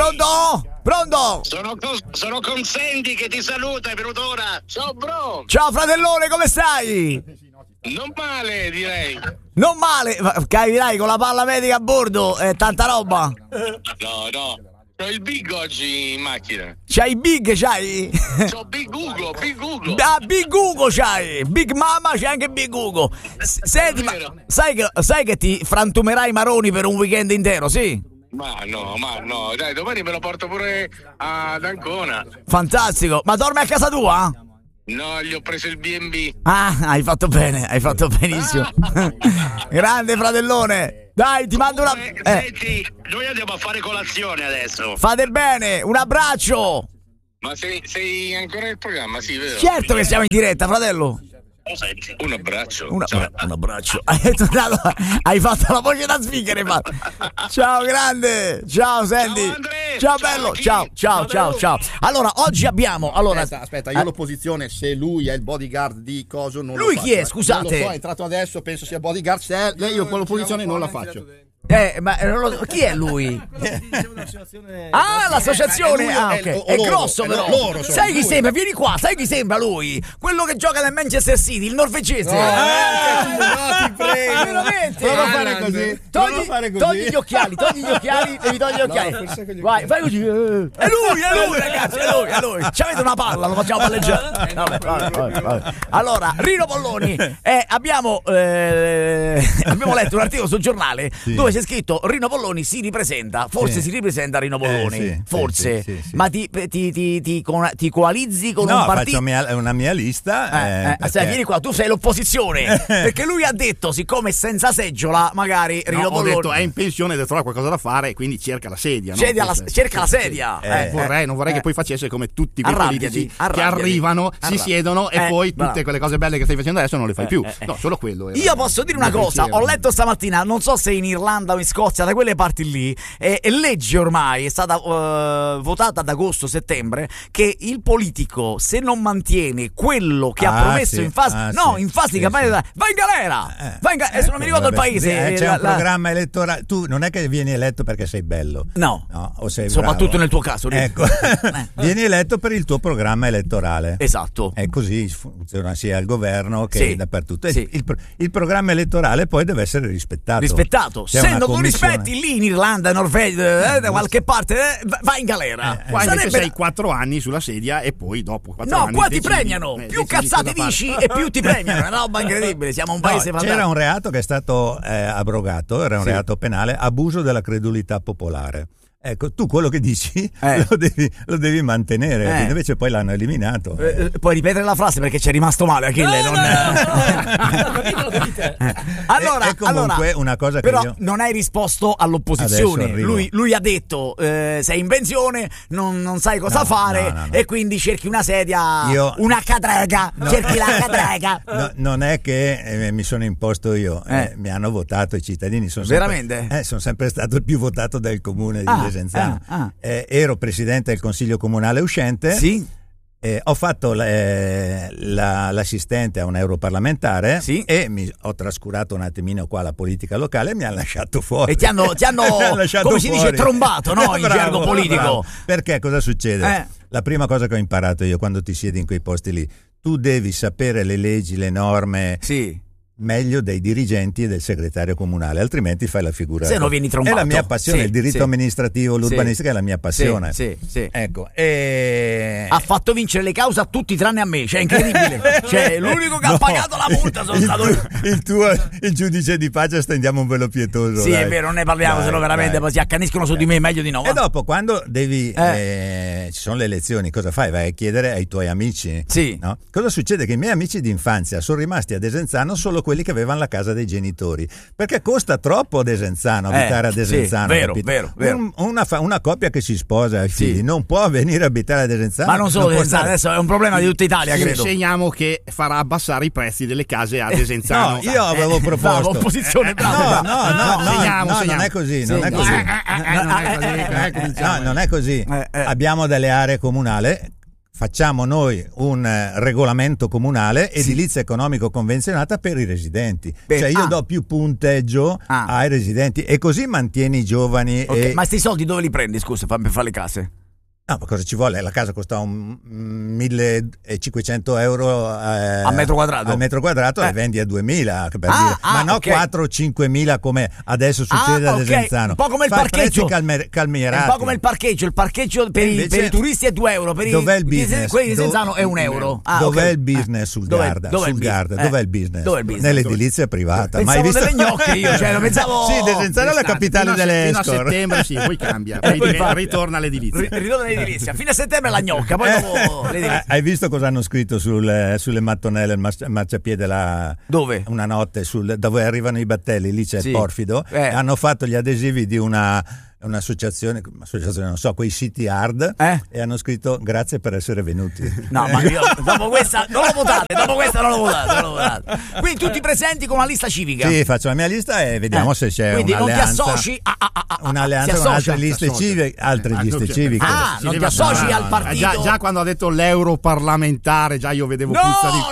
Pronto? Sono con Sandy che ti saluta, è venuto ora. Ciao bro. Ciao fratellone, come stai? Non male, direi. Non male, capirai con la palla medica a bordo, tanta roba. No. C'ho il Big oggi in macchina. C'hai Big, c'hai? C'ho Big Ugo. Ah, Big Ugo c'hai. Big Mama, c'hai anche Big Ugo. Senti, ma sai che ti frantumerai i maroni per un weekend intero, sì? Ma no, dai, domani me lo porto pure ad Ancona. Fantastico, ma dormi a casa tua? No, gli ho preso il B&B. Ah, hai fatto bene, hai fatto benissimo. Grande fratellone. Dai, ti mando una... Senti, noi andiamo a fare colazione adesso. Fate bene, un abbraccio. Ma sei ancora nel programma, sì, vero? Certo che siamo in diretta, fratello. Un abbraccio. Un abbraccio. Hai fatto la voce da speaker. Ciao grande. Ciao Sandy. Ciao Andrea. Ciao bello. Ciao. Allora oggi abbiamo. Aspetta, io l'opposizione, se lui è il bodyguard di coso, non lui lo faccio. Lui chi è? Scusate. Non lo so, è entrato adesso, penso sia bodyguard. Se lei, io con l'opposizione non la faccio. Ma chi è lui? L'associazione. Ok. È grosso però. Sai chi sembra? Vieni qua, sai chi sembra lui? Quello che gioca nel Manchester City, il norvegese. No, ti prego. Veramente. Prova a fare così. Togli gli occhiali, devi togliere gli occhiali. Vai, fai così. È lui, ragazzi, è lui. Ci avete una palla, lo facciamo palleggiare. Vabbè. Allora, Rino Polloni, abbiamo letto un articolo sul giornale dove c'è scritto Rino Polloni si ripresenta, forse si ripresenta Rino Polloni, forse. Sì. Ma ti coalizzi con un partito? No, faccio una mia lista. Sai, vieni qua, tu sei l'opposizione, perché lui ha detto, siccome è senza seggiola, magari Rino Polloni... Ho detto, è in pensione, deve trovare qualcosa da fare, quindi cerca la sedia. Cerca la sedia. Non vorrei che poi facesse come tutti quei politici che arrivano, si siedono e poi tutte quelle cose belle che stai facendo adesso non le fai più. No, solo quello. Io posso dire una cosa, ho letto stamattina, non so se in Irlanda o in Scozia, da quelle parti lì, legge ormai, è stata votata ad agosto-settembre, che il politico, se non mantiene quello che ha promesso in fase di campagna, va in galera. Adesso non mi ricordo il paese. C'è un programma elettorale. Tu non è che vieni eletto perché sei bello. No, o sei soprattutto bravo. nel tuo caso. Ecco, vieni eletto per il tuo programma elettorale. Esatto. È così funziona sia al governo che dappertutto. Sì. Il programma elettorale poi deve essere rispettato. Se non lo rispetti lì in Irlanda, Norvegia, da qualche parte, vai in galera. Qua invece sei 4 anni sulla sedia e poi dopo 4 anni... No, qua ti premiano. Più cazzate dici e più ti premiano. È una roba incredibile. Siamo un paese fantastico. C'era un reato che è stato abrogato, era un reato penale, abuso della credulità popolare. Ecco, tu quello che dici lo devi mantenere, invece poi l'hanno eliminato. Puoi ripetere la frase perché ci è rimasto male Achille. Allora, comunque una cosa che però non hai risposto all'opposizione. Lui ha detto sei in pensione, non sai cosa fare e quindi cerchi una sedia, una cadrega, cerchi la cadrega. Non è che mi sono imposto io, mi hanno votato i cittadini. Veramente? Sono sempre stato il più votato del comune di Desenzano. Ero presidente del consiglio comunale uscente. Sì. Ho fatto l'assistente a un europarlamentare e mi ho trascurato un attimino qua la politica locale e mi hanno lasciato fuori. E ti hanno come si dice, trombato, no? In gergo politico. Bravo. Perché cosa succede? La prima cosa che ho imparato io quando ti siedi in quei posti lì, tu devi sapere le leggi, le norme. Sì. Meglio dei dirigenti e del segretario comunale, altrimenti fai la figura. Se no vieni trombato. È la mia passione, il diritto amministrativo, l'urbanistica è la mia passione. Sì. Ecco, ha fatto vincere le cause a tutti tranne a me, cioè incredibile. Cioè l'unico che ha pagato la multa sono stato io. Il giudice di pace, stendiamo un velo pietoso. Sì, dai. È vero, non ne parliamo, se no veramente poi si accaniscono su di me, meglio di no. E dopo quando devi ci sono le elezioni, cosa fai? Vai a chiedere ai tuoi amici? Sì. No? Cosa succede? Che i miei amici d'infanzia sono rimasti a Desenzano solo quelli che avevano la casa dei genitori, perché costa troppo a Desenzano, abitare a Desenzano. Vero. Una coppia che si sposa ai figli non può venire a abitare a Desenzano. Ma non solo Desenzano, adesso è un problema di tutta Italia, credo. Insegniamo che farà abbassare i prezzi delle case a Desenzano. No, io avevo proposto. Opposizione, bravo. No, non è così. Non è così. Abbiamo delle aree comunali. facciamo noi un regolamento comunale, edilizia economico convenzionata per i residenti. Cioè io do più punteggio ai residenti e così mantieni i giovani. Okay. Ma sti soldi dove li prendi, scusa, per fare le case? No, ma cosa ci vuole? La casa costa 1.500 euro a metro quadrato. Al metro quadrato le vendi a 2.000, per dire. Ma no, okay. 4-5.000 come adesso succede a Desenzano. Un po' come il parcheggio. Calmierati. Un po' come il parcheggio per i turisti è 2 euro. Dov'è il business? Quelli di Desenzano è 1 euro. Dov'è il business sul Garda? Dov'è il business? Nell'edilizia privata. Pensavo visto delle gnocche io, cioè lo pensavo. Sì, Desenzano è la capitale delle escort. Fino a settembre sì, poi cambia. Ritorna l'edilizia. Fino a settembre la gnocca, poi dopo hai visto cosa hanno scritto sulle mattonelle, il marciapiede là? Dove? Una notte dove arrivano i battelli, lì c'è il Porfido. Hanno fatto gli adesivi di un'associazione, non so, quei siti hard, e hanno scritto grazie per essere venuti. No, ma io dopo questa non lo votate, Quindi tutti presenti con una lista civica. Sì, faccio la mia lista e vediamo se c'è quindi un'alleanza. Non ti associ un'alleanza con altre liste civiche, civiche. Non ti associ al partito. Già quando ha detto l'europarlamentare, già io vedevo puzza di.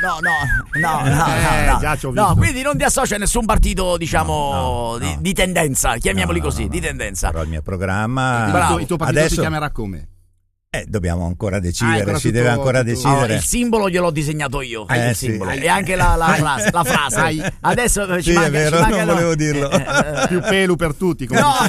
No, quindi non ti associ a nessun partito, diciamo, di tendenza, chiamiamoli così, di tendenza. Però il mio programma il tuo partito si chiamerà come? Dobbiamo ancora decidere, si deve ancora decidere. Il simbolo gliel'ho disegnato io, il simbolo. E anche la frase. Adesso ci manca, è vero, non volevo dirlo. Più pelo per tutti, come no.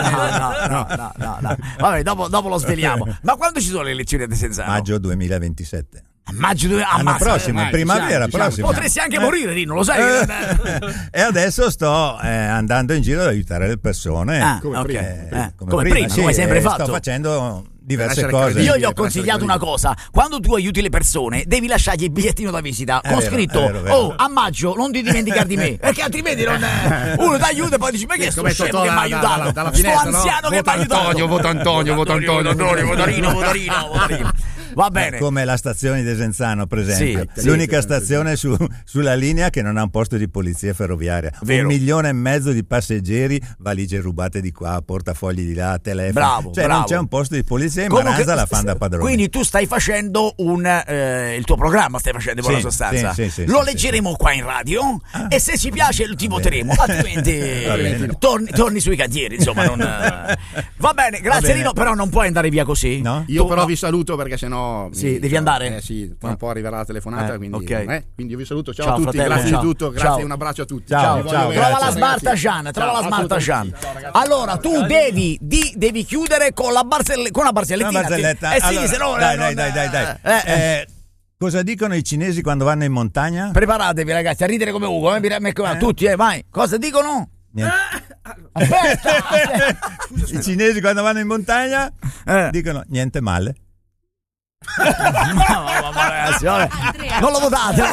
Vabbè, dopo lo sveliamo. Ma quando ci sono le elezioni a Desenzano? Maggio 2027. L'anno prossimo, in primavera prossima. Potresti anche morire lì, non lo sai. E adesso sto andando in giro ad aiutare le persone. Come prima, come sempre fatto. Sto facendo diverse cose. Io gli ho consigliato una cosa: quando tu aiuti le persone devi lasciargli il bigliettino da visita con scritto vero. a maggio non ti dimenticar di me, perché altrimenti uno ti aiuta e poi dici ma che è sto scemo che mi ha aiutato, sto anziano che mi ha aiutato. Vota Antonio, votarino. Va bene. Come la stazione di Desenzano, per esempio. L'unica stazione sulla linea che non ha un posto di polizia ferroviaria. Vero. 1,5 milioni di passeggeri, valigie rubate di qua, portafogli di là, telefono. Bravo. Non c'è un posto di polizia, in Maranza la fanno da padrone. Quindi tu stai facendo il tuo programma, stai facendo in buona sostanza. Lo leggeremo qua in radio e se ci piace ti voteremo, altrimenti torni sui cantieri, insomma. Va bene, grazie Rino, però non puoi andare via così. No? Io però vi saluto perché sennò devi andare? Sì, tra un po' arriverà la telefonata, quindi io vi saluto. Ciao a tutti, fratello, grazie di tutto, grazie, un abbraccio a tutti. Ciao. Trova la Smarta Shan. Allora tu devi chiudere con la barzellettina. Se no dai. Cosa dicono i cinesi quando vanno in montagna? Preparatevi ragazzi a ridere come Ugo, tutti, vai. Cosa dicono? Aspetta. I cinesi quando vanno in montagna dicono niente male. No, ragazzi, non lo votate.